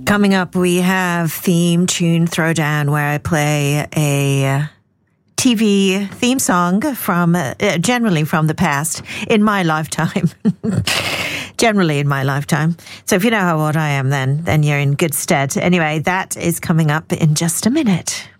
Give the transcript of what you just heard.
Coming up, we have Theme Tune Throwdown, where I play a TV theme song from generally from the past in my lifetime. Generally in my lifetime. So if you know how old I am, then you're in good stead. Anyway, that is coming up in just a minute.